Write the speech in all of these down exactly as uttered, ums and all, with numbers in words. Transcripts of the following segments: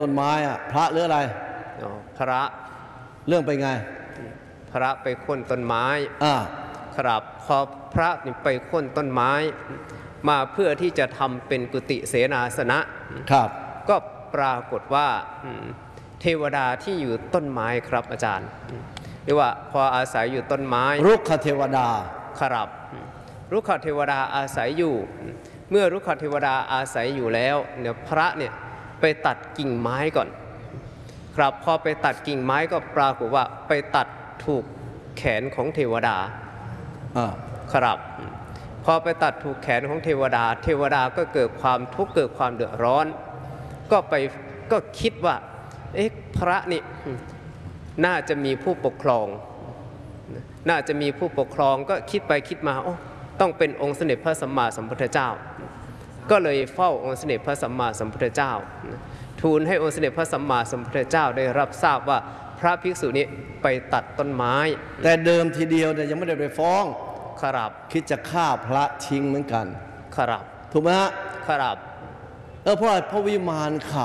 ต้นไม้อะพระหรืออะไรพระเรื่องไปไงพระไปโค่นต้นไม้อ่าครับพอพระไปโค่นต้นไม้มาเพื่อที่จะทำเป็นกุฏิเสนาสนะครับก็ปรากฏว่าเทวดาที่อยู่ต้นไม้ครับอาจารย์หรือว่าพออาศัยอยู่ต้นไม้รุกขเทวดาครับรุกขเทวดาอาศัยอยู่เมื่อรุกขเทวดาอาศัยอยู่แล้วเนี่ยพระเนี่ยไปตัดกิ่งไม้ก่อนครับพอไปตัดกิ่งไม้ก็ปรากฏว่าไปตัดถูกแขนของเทวดาครับพอไปตัดถูกแขนของเทวดาเทวดาก็เกิดความทุกข์เกิดความเดือดร้อนก็ไปก็คิดว่าเอ๊ะพระนี่น่าจะมีผู้ปกครองน่าจะมีผู้ปกครองก็คิดไปคิดมาโอ้ต้องเป็นองค์สมเด็จพระสัมมาสัมพุทธเจ้าก็เลยเฝ้าองค์สมเด็จพระสัมมาสัมพุทธเจ้าทูลให้องค์สมเด็จพระสัมมาสัมพุทธเจ้าได้รับทราบว่าพระภิกษุนี้ไปตัดต้นไม้แต่เดิมทีเดียวเนี่ยยังไม่ได้ไปฟ้องครับคิดจะฆ่าพระทิ้งเหมือนกันครับถูกไหมฮะครับเออเพราะพระวิมานเขา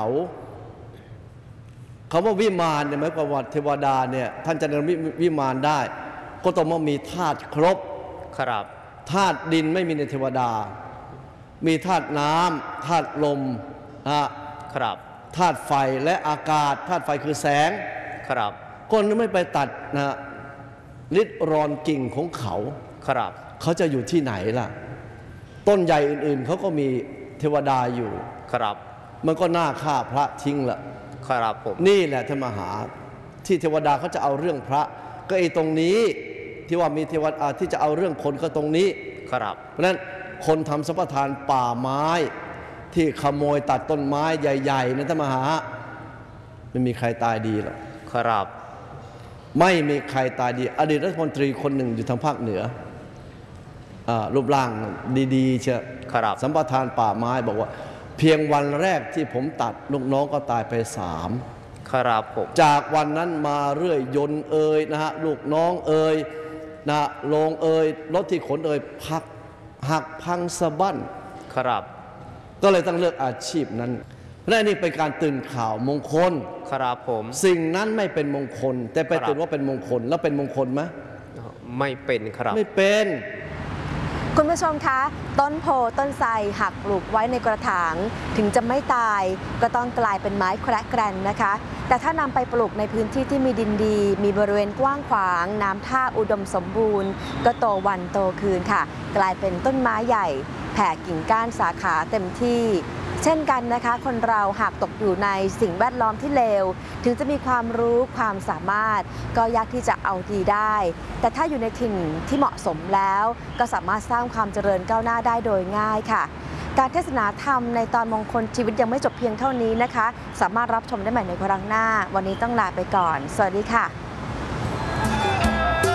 เขาว่าวิมานเนี่ยหมายความว่าเทวดาเนี่ยท่านจะเดินวิมานได้ก็ต้องมามีธาตุครบครับธาตุดินไม่มีในเทวดามีธาตุน้ำธาตุลมนะครับธาตุไฟและอากาศธาตุไฟคือแสงครับคนไม่ไปตัดนะริดรอนกิ่งของเขาครับเขาจะอยู่ที่ไหนล่ะต้นใหญ่อื่นๆเขาก็มีเทวดาอยู่ครับมันก็น่าฆ่าพระทิ้งละครับผมนี่แหละท่านมหาที่เทวดาเขาจะเอาเรื่องพระก็ไอ้ตรงนี้ที่ว่ามีเทวดาที่จะเอาเรื่องคนก็ตรงนี้ครับเพราะฉะนั้นคนทำสัมปทานป่าไม้ที่ขโมยตัดต้นไม้ใหญ่ๆนะท่านมหาไม่มีใครตายดีหรอกครับไม่มีใครตายดีอดีตรัฐมนตรีคนหนึ่งอยู่ทางภาคเหนือรูปร่างดีๆเชียวสัมปทานป่าไม้บอกว่าเพียงวันแรกที่ผมตัดลูกน้องก็ตายไปสามครับผมจากวันนั้นมาเรื่อยยนต์เอ่ยนะฮะลูกน้องเอ่ยนะโรงเอ่ยรถที่ขนเอ่ยพักหักพังสะบั้นครับก็เลยต้องเลือกอาชีพนั้นและนี่เป็นการตื่นข่าวมงคลครับผมสิ่งนั้นไม่เป็นมงคลแต่ไปตื่นว่าเป็นมงคลแล้วเป็นมงคลไหมไม่เป็นครับไม่เป็นคุณผู้ชมคะต้นโพต้นไทรหักปลูกไว้ในกระถางถึงจะไม่ตายก็ต้องกลายเป็นไม้แคระแกรนนะคะแต่ถ้านำไปปลูกในพื้นที่ที่มีดินดีมีบริเวณกว้างขวางน้ำท่าอุดมสมบูรณ์ก็โตวันโตคืนค่ะกลายเป็นต้นไม้ใหญ่แผ่กิ่งก้านสาขาเต็มที่เช่นกันนะคะคนเราหากตกอยู่ในสิ่งแวดล้อมที่เลวถึงจะมีความรู้ความสามารถก็ยากที่จะเอาดีได้แต่ถ้าอยู่ในถิ่นที่เหมาะสมแล้วก็สามารถสร้างความเจริญก้าวหน้าได้โดยง่ายค่ะการเทศนาธรรมในตอนมงคลชีวิตยังไม่จบเพียงเท่านี้นะคะสามารถรับชมได้ใหม่ในครั้งหน้าวันนี้ต้องลาไปก่อนสวัสดีค่ะ